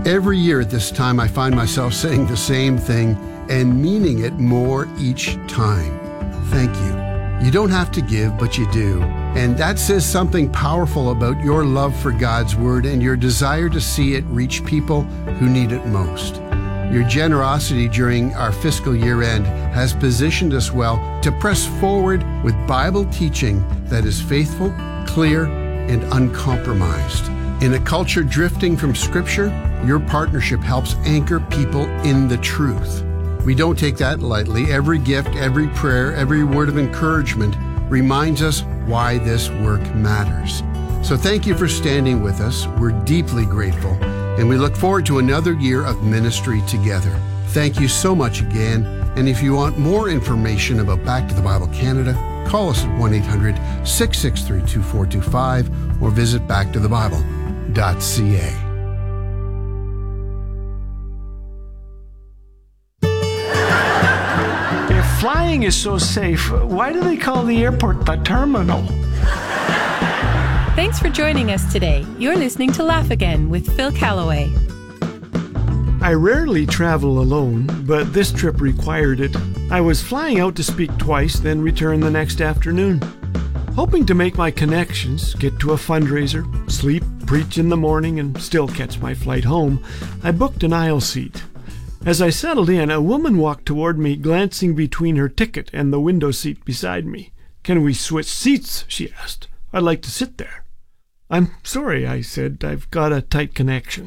Every year at this time, I find myself saying the same thing and meaning it more each time. Thank you. You don't have to give, but you do. And that says something powerful about your love for God's Word and your desire to see it reach people who need it most. Your generosity during our fiscal year end has positioned us well to press forward with Bible teaching that is faithful, clear, and uncompromised. In a culture drifting from Scripture, your partnership helps anchor people in the truth. We don't take that lightly. Every gift, every prayer, every word of encouragement reminds us why this work matters. So thank you for standing with us. We're deeply grateful, and we look forward to another year of ministry together. Thank you so much again. And if you want more information about Back to the Bible Canada, call us at 1-800-663-2425 or visit backtothebible.ca. Flying is so safe. Why do they call the airport the terminal? Thanks for joining us today. You're listening to Laugh Again with Phil Callaway. I rarely travel alone, but this trip required it. I was flying out to speak twice, then return the next afternoon. Hoping to make my connections, get to a fundraiser, sleep, preach in the morning, and still catch my flight home, I booked an aisle seat. As I settled in, a woman walked toward me, glancing between her ticket and the window seat beside me. "Can we switch seats?" she asked. "I'd like to sit there." "I'm sorry," I said. "I've got a tight connection."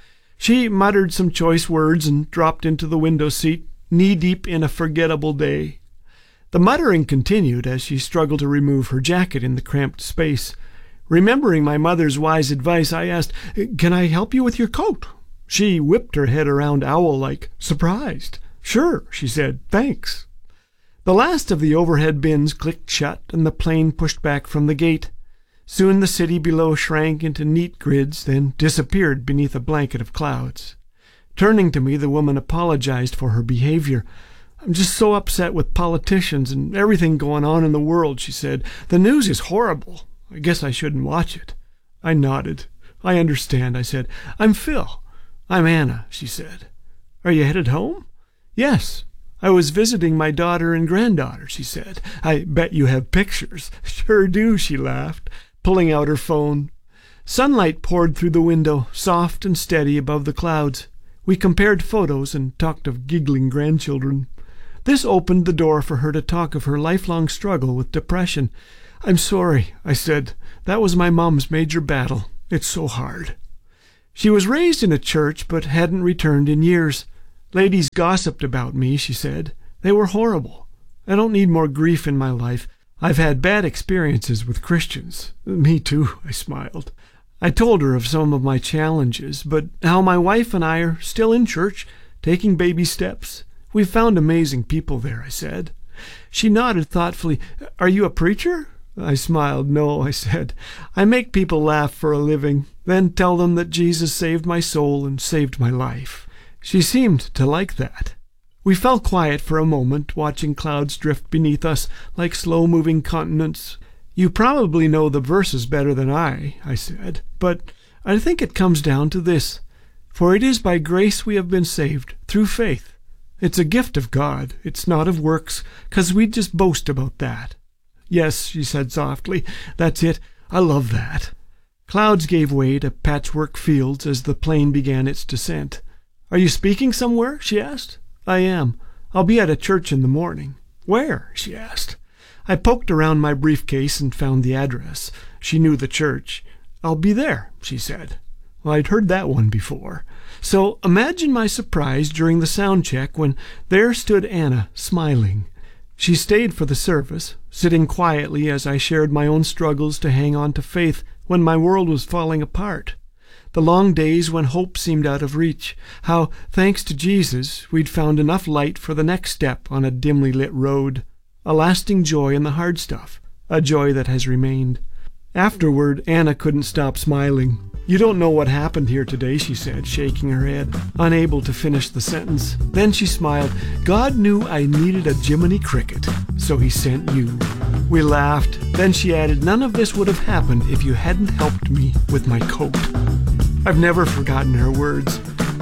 She muttered some choice words and dropped into the window seat, knee-deep in a forgettable day. The muttering continued as she struggled to remove her jacket in the cramped space. Remembering my mother's wise advice, I asked, "Can I help you with your coat?" She whipped her head around owl-like, surprised. "Sure," she said. "Thanks." The last of the overhead bins clicked shut, and the plane pushed back from the gate. Soon the city below shrank into neat grids, then disappeared beneath a blanket of clouds. Turning to me, the woman apologized for her behavior. "I'm just so upset with politicians and everything going on in the world," she said. "The news is horrible. I guess I shouldn't watch it." I nodded. "I understand," I said. "I'm Phil." "I'm Anna," she said. "Are you headed home?" "Yes. I was visiting my daughter and granddaughter," she said. "I bet you have pictures." "Sure do," she laughed, pulling out her phone. Sunlight poured through the window, soft and steady above the clouds. We compared photos and talked of giggling grandchildren. This opened the door for her to talk of her lifelong struggle with depression. "I'm sorry," I said. "That was my mom's major battle. It's so hard." She was raised in a church but hadn't returned in years. "Ladies gossiped about me," she said. "They were horrible. I don't need more grief in my life. I've had bad experiences with Christians." "Me too," I smiled. I told her of some of my challenges, but how my wife and I are still in church, taking baby steps. "We've found amazing people there," I said. She nodded thoughtfully. "Are you a preacher?" I smiled. "No," I said. "I make people laugh for a living, then tell them that Jesus saved my soul and saved my life." She seemed to like that. We fell quiet for a moment, watching clouds drift beneath us like slow-moving continents. "You probably know the verses better than I said, "but I think it comes down to this. For it is by grace we have been saved, through faith. It's a gift of God. It's not of works, 'cause we'd just boast about that." "Yes," she said softly, "that's it. I love that." Clouds gave way to patchwork fields as the plane began its descent. "Are you speaking somewhere?" she asked. "I am. I'll be at a church in the morning." "Where?" she asked. I poked around my briefcase and found the address. She knew the church. "I'll be there," she said. Well, I'd heard that one before. So imagine my surprise during the sound check when there stood Anna, smiling. She stayed for the service, sitting quietly as I shared my own struggles to hang on to faith when my world was falling apart. The long days when hope seemed out of reach, how, thanks to Jesus, we'd found enough light for the next step on a dimly lit road. A lasting joy in the hard stuff, a joy that has remained. Afterward, Anna couldn't stop smiling. "You don't know what happened here today," she said, shaking her head, unable to finish the sentence. Then she smiled. "God knew I needed a Jiminy Cricket, so he sent you." We laughed. Then she added, "None of this would have happened if you hadn't helped me with my coat." I've never forgotten her words.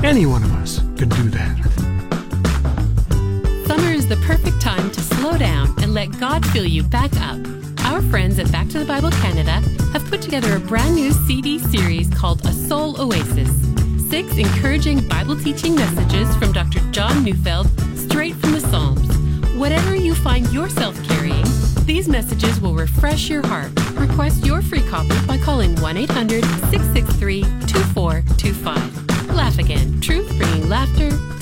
Any one of us can do that. Summer is the perfect time to slow down and let God fill you back up. Our friends at Back to the Bible Canada have put together a brand new CD series called A Soul Oasis. 6 encouraging Bible teaching messages from Dr. John Neufeld, straight from the Psalms. Whatever you find yourself carrying, these messages will refresh your heart. Request your free copy by calling 1-800-663-2425. Laugh Again, truth bringing laughter